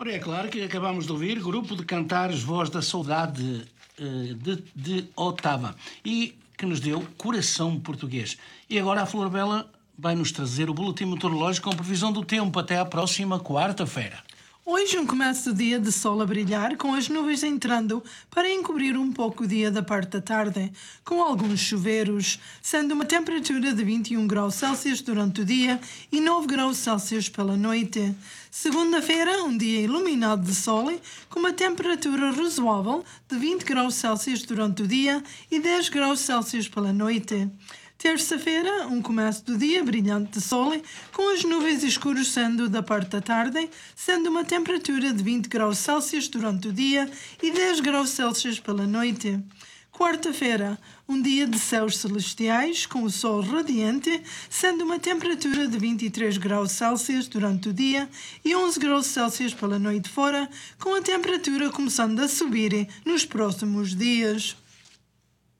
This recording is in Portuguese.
Ora, é claro que acabámos de ouvir Grupo de Cantares Voz da Saudade de Otava e que nos deu Coração Português. E agora a Flor Bela vai-nos trazer o boletim meteorológico com previsão do tempo até à próxima quarta-feira. Hoje um começo do dia de sol a brilhar, com as nuvens entrando para encobrir um pouco o dia da parte da tarde, com alguns chuveiros, sendo uma temperatura de 21 graus Celsius durante o dia e 9 graus Celsius pela noite. Segunda-feira, um dia iluminado de sol, com uma temperatura razoável de 20 graus Celsius durante o dia e 10 graus Celsius pela noite. Terça-feira, um começo do dia brilhante de sol, com as nuvens escuras sendo da parte da tarde, sendo uma temperatura de 20 graus Celsius durante o dia e 10 graus Celsius pela noite. Quarta-feira, um dia de céus celestiais, com o sol radiante, sendo uma temperatura de 23 graus Celsius durante o dia e 11 graus Celsius pela noite fora, com a temperatura começando a subir nos próximos dias.